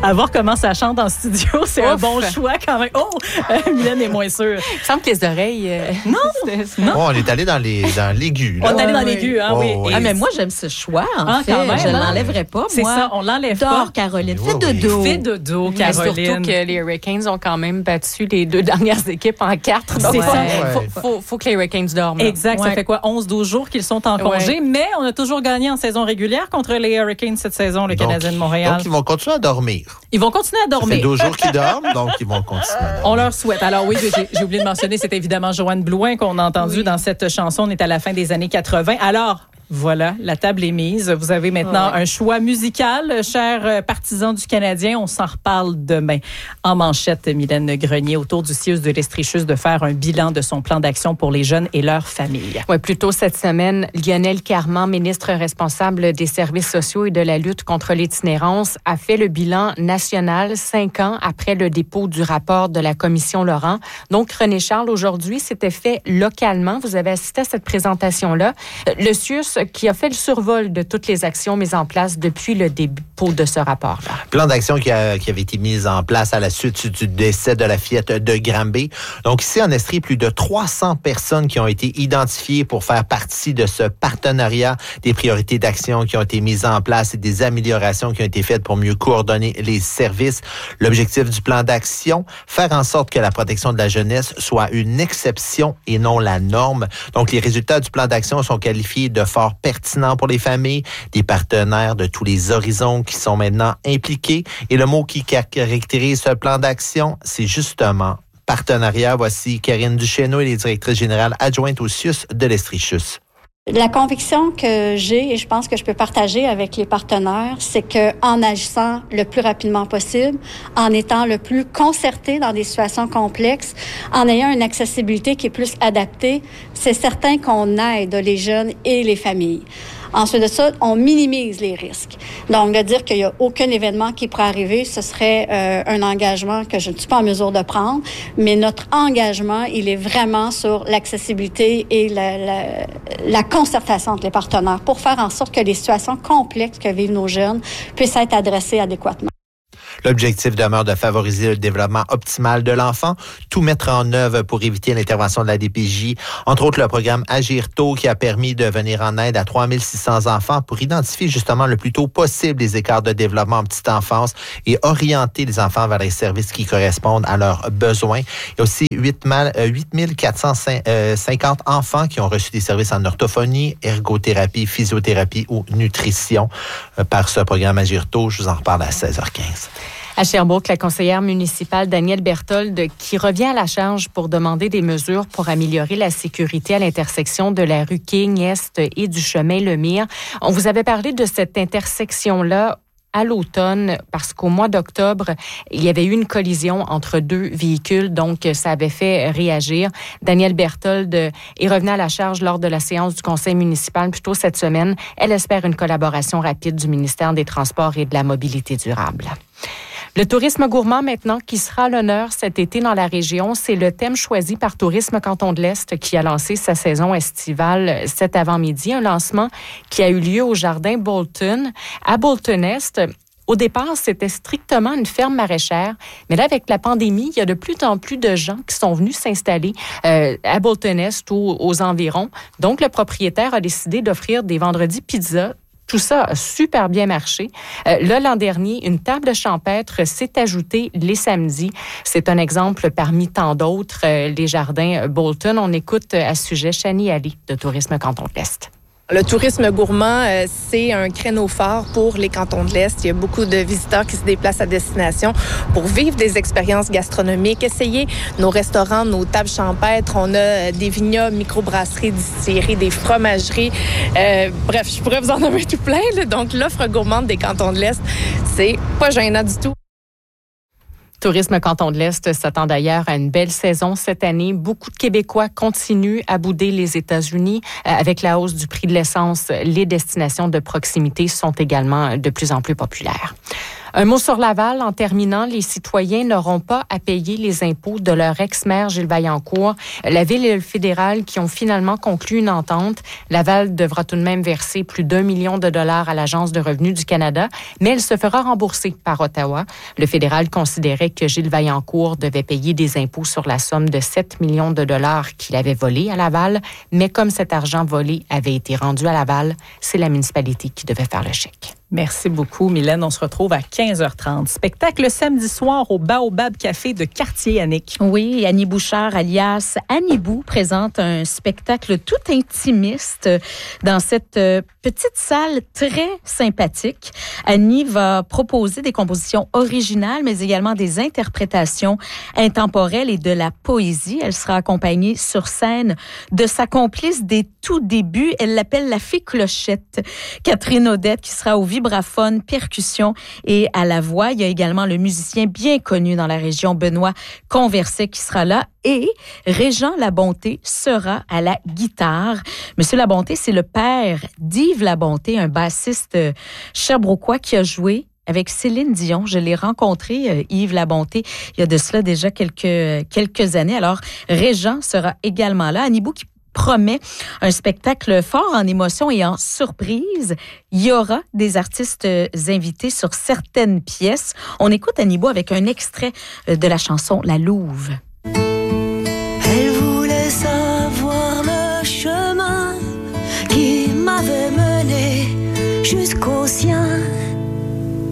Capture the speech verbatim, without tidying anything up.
À voir comment ça chante en studio, c'est Ouf. un bon choix quand même. Oh, euh, Mylène est moins sûre. Il me semble que les oreilles... Euh, non, non. Oh, on est allé dans les dans l'aigu. Là. On est allé dans l'aigu, hein, oh, oui. oui. Ah, mais moi, j'aime ce choix, en ah, fait. Quand même, je ne l'enlèverais pas, moi. C'est ça, on l'enlève Dors, pas. Caroline. Oui, Fais dodo. Fais dodo, Caroline. Mais surtout que les Hurricanes ont quand même battu les deux dernières équipes en quatre. Donc, c'est faut, ça. Faut, faut, faut que les Hurricanes dorment. Exact. Ouais. Ça fait quoi, onze douze jours qu'ils sont en congé, ouais. mais on a toujours gagné en saison régulière contre les Hurricanes cette saison, le Canadien de Montréal. Donc, ils vont continuer à dormir. Ils vont continuer à dormir. Ça fait douze jours qu'ils dorment, donc ils vont continuer à dormir. On leur souhaite. Alors oui, j'ai, j'ai oublié de mentionner, c'est évidemment Joanne Blouin qu'on a entendu oui. dans cette chanson. On est à la fin des années quatre-vingt. Alors... Voilà, la table est mise. Vous avez maintenant ouais. un choix musical, chers partisans du Canadien. On s'en reparle demain. En manchette, Mylène Grenier, autour du C I U S de l'Estrichus de faire un bilan de son plan d'action pour les jeunes et leurs familles. Oui, plus tôt cette semaine, Lionel Carman, ministre responsable des services sociaux et de la lutte contre l'itinérance, a fait le bilan national cinq ans après le dépôt du rapport de la commission Laurent. Donc, René Charles, aujourd'hui, c'était fait localement. Vous avez assisté à cette présentation-là. Le C I U S qui a fait le survol de toutes les actions mises en place depuis le dépôt de ce rapport-là. Plan d'action qui, a, qui avait été mis en place à la suite du décès de la fillette de Granby. Donc ici, en Estrie, plus de trois cents personnes qui ont été identifiées pour faire partie de ce partenariat, des priorités d'action qui ont été mises en place et des améliorations qui ont été faites pour mieux coordonner les services. L'objectif du plan d'action, faire en sorte que la protection de la jeunesse soit une exception et non la norme. Donc les résultats du plan d'action sont qualifiés de fort pertinent pour les familles, des partenaires de tous les horizons qui sont maintenant impliqués. Et le mot qui caractérise ce plan d'action, c'est justement partenariat. Voici Karine Duchesneau, elle est directrice générale adjointe au C I U S de l'Estrichus. La conviction que j'ai et je pense que je peux partager avec les partenaires, c'est que en agissant le plus rapidement possible, en étant le plus concerté dans des situations complexes, en ayant une accessibilité qui est plus adaptée, c'est certain qu'on aide les jeunes et les familles. Ensuite de ça, on minimise les risques. Donc, de dire qu'il n'y a aucun événement qui pourrait arriver, ce serait euh, un engagement que je ne suis pas en mesure de prendre. Mais notre engagement, il est vraiment sur l'accessibilité et la, la, la concertation entre les partenaires pour faire en sorte que les situations complexes que vivent nos jeunes puissent être adressées adéquatement. L'objectif demeure de favoriser le développement optimal de l'enfant, tout mettre en œuvre pour éviter l'intervention de la D P J. Entre autres, le programme Agir tôt qui a permis de venir en aide à trois mille six cents enfants pour identifier justement le plus tôt possible les écarts de développement en petite enfance et orienter les enfants vers les services qui correspondent à leurs besoins. Il y a aussi huit mille quatre cent cinquante enfants qui ont reçu des services en orthophonie, ergothérapie, physiothérapie ou nutrition par ce programme Agir tôt. Je vous en reparle à seize heures quinze. À Sherbrooke, la conseillère municipale Danielle Berthold qui revient à la charge pour demander des mesures pour améliorer la sécurité à l'intersection de la rue King-Est et du chemin Lemire. On vous avait parlé de cette intersection-là à l'automne parce qu'au mois d'octobre, il y avait eu une collision entre deux véhicules, donc ça avait fait réagir. Danielle Berthold est revenue à la charge lors de la séance du conseil municipal plus tôt cette semaine. Elle espère une collaboration rapide du ministère des Transports et de la Mobilité durable. Le tourisme gourmand maintenant qui sera à l'honneur cet été dans la région, c'est le thème choisi par Tourisme Canton de l'Est qui a lancé sa saison estivale cet avant-midi, un lancement qui a eu lieu au jardin Bolton. À Bolton-Est, au départ, c'était strictement une ferme maraîchère, mais là, avec la pandémie, il y a de plus en plus de gens qui sont venus s'installer euh, à Bolton-Est ou aux environs. Donc, le propriétaire a décidé d'offrir des vendredis pizza. Tout ça a super bien marché. Euh, là, l'an dernier, une table champêtre s'est ajoutée les samedis. C'est un exemple parmi tant d'autres. Euh, les jardins Bolton. On écoute à ce sujet Chani Ali de Tourisme Canton de l'Est. Le tourisme gourmand, euh, c'est un créneau fort pour les cantons de l'Est. Il y a beaucoup de visiteurs qui se déplacent à destination pour vivre des expériences gastronomiques, essayer nos restaurants, nos tables champêtres. On a des vignobles, microbrasseries, distilleries, des fromageries. Euh, bref, je pourrais vous en nommer tout plein. Là. Donc, l'offre gourmande des cantons de l'Est, c'est pas gênant du tout. Tourisme Canton de l'Est s'attend d'ailleurs à une belle saison cette année. Beaucoup de Québécois continuent à bouder les États-Unis. Avec la hausse du prix de l'essence, les destinations de proximité sont également de plus en plus populaires. Un mot sur Laval, en terminant, les citoyens n'auront pas à payer les impôts de leur ex-maire Gilles Vaillancourt. La Ville et le fédéral qui ont finalement conclu une entente. Laval devra tout de même verser plus d'un million de dollars à l'Agence de revenus du Canada, mais elle se fera rembourser par Ottawa. Le fédéral considérait que Gilles Vaillancourt devait payer des impôts sur la somme de sept millions de dollars qu'il avait volés à Laval, mais comme cet argent volé avait été rendu à Laval, c'est la municipalité qui devait faire le chèque. Merci beaucoup, Mylène. On se retrouve à quinze heures trente. Spectacle samedi soir au Baobab Café de Quartier, Annick. Oui, Annie Bouchard, alias Annie Bou, présente un spectacle tout intimiste dans cette petite salle très sympathique. Annie va proposer des compositions originales, mais également des interprétations intemporelles et de la poésie. Elle sera accompagnée sur scène de sa complice des tout débuts. Elle l'appelle la fée Clochette, Catherine Odette, qui sera au vibraphone, percussion et à la voix. Il y a également le musicien bien connu dans la région, Benoît Converset, qui sera là. Et Régent Labonté sera à la guitare. Monsieur Labonté, c'est le père d'Yves Labonté, un bassiste sherbrookois qui a joué avec Céline Dion. Je l'ai rencontré, euh, Yves Labonté, il y a de cela déjà quelques, quelques années. Alors, Régent sera également là. Annie Bou qui promet un spectacle fort en émotion et en surprise. Il y aura des artistes invités sur certaines pièces. On écoute Annie Bou avec un extrait de la chanson La Louve.